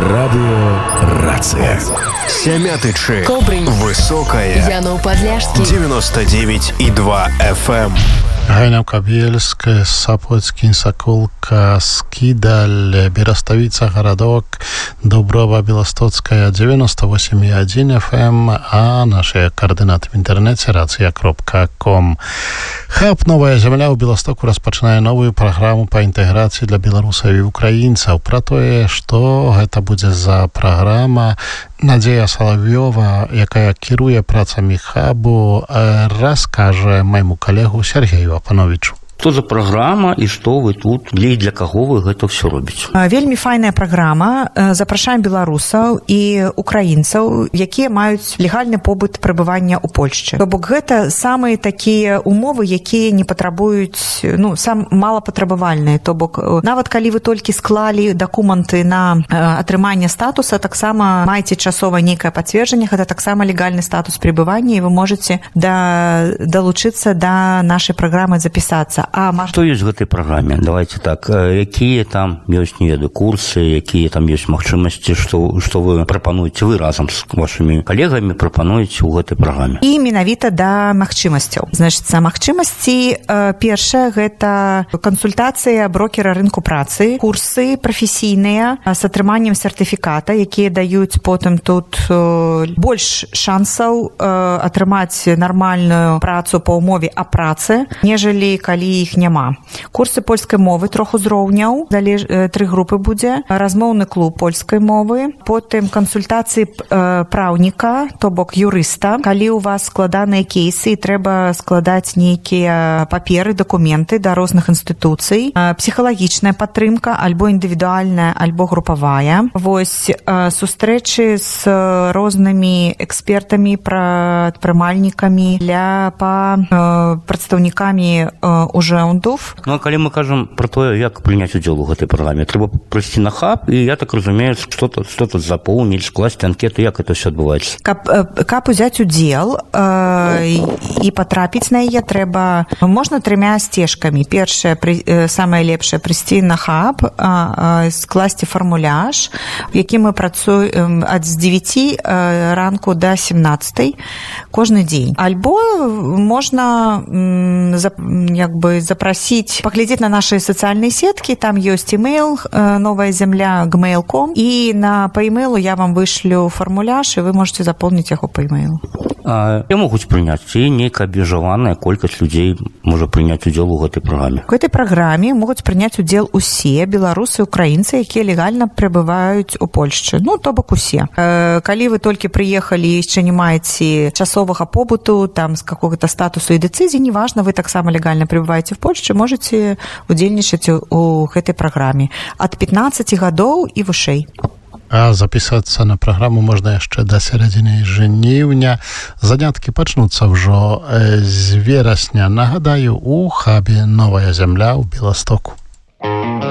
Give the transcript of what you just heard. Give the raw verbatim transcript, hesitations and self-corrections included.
Радио «Рация». Семятычы. Кобрынь. Высокая. Яно-Подляшский. девяносто девять и два эф эм. Гайнов-Кобельск, Сапоцкин, Соколка, Скидаль, Берестовица, Городок, Дуброва, Белостоцкая, девяносто восемь и один эф эм, а наши координаты в интернете рация точка ком. Хаб «Новая земля» у Белостоку распачинае новую программу по интеграции для белорусов и украинцев. Про то, что это будет за программа, Надзея Соловьева, якая кіруе працамі хабу, раскажа моему коллегу Сергею Апановичу. Што за праграма і што вы тут, для і для каго вы гэта ўсё робіце? Вельмі файная праграма. Запрашаем беларусаў і украінцаў, якія маюць легальны побыт прабывання ў Польшчы. То бок гэта самыя такія умовы, якія не патрабуюць, ну, сам малапатрабавальныя. То бок нават калі вы толькі склалі дакументы на атрыманне статуса, таксама маеце часова нейкае пацверджанне, гэта таксама легальны статус пребывання, і вы можаце да, далучыцца да нашай праграмы, запісацца. А Што ёсць в гэтай праграме? Давайте так, якія там ёсць, не ведаю, курсы, якія там ёсць магчымасці, што, што вы прапануеце, вы разам з вашымі калегамі прапануеце ў гэтай праграме? І менавіта да магчымасцяў. Значыцца, магчымасці, першае, гэта кансультацыя брокера рынку працы, курсы прафесійныя з атрыманнем сертыфіката, якія даюць потым тут больш шансаў атрымаць нармальную працу па ўмове о працы, нежели калі іх няма. Курсы польскай мовы трох узроўняў, далей тры групы будзе, размоўны клуб польскай мовы, потым кансультацыі праўніка, то бок юрыста. Калі у вас складаныя кейсы і трэба складаць нейкія паперы, дакументы да розных інстытуцый, псіхалагічная падтрымка, альбо індывідуальная, альбо групавая. Вось сустрэчы з рознымі экспертамі, прадпрымальнікамі, для па прадстаўнікамі ужэўндов. Ну, а калі мы кажам про тое, як прыняць удзел у гэтай праграме, трэба прыйсці на хаб, і я так разумею, што тут, што тут запоўніць, скласці анкету, як это ўсё адбываецца? Каб, каб узяць удзел э, і патрапіць на яе, трэба, можна трымя сцежкамі. Першае, самае лепшае, прыйсці на хаб, э, э, скласці фармуляж, в якім мы працуем ад з дзевяці э, ранку да сямнаццатай кожны дзень. Альбо можна м, за, як бы запросить, поглядеть на наши социальные сетки, там есть имейл «Новая земля» gmail точка ком, и на, по имейлу я вам вышлю фармуляж, и вы можете заполнить его по имейлу. А я могуць прыняць, ці нейкая абмежаваная колькасць людзей можа прыняць удзел у гэтай праграме? У гэтай праграме могуць прыняць удзел усе беларусы, украінцы, якія легальна пребываюць у Польшчы. Ну, то бок усе. Калі вы толькі прыехалі і яшчэ не маеце часовага побыту, там, з какого-то статусу і дэцызіі, неважна, вы таксама легальна пребываеце в Польшчы, можаце удзельнічаць у гэтай праграме. Ад пятнаццаці гадоў і вышэй. А запісацца на праграму можна яшчэ да сярэдзіны жніўня. Заняткі пачнуцца ўжо з верасня. Нагадаю, у хабе «Новая земля» у Беластоку.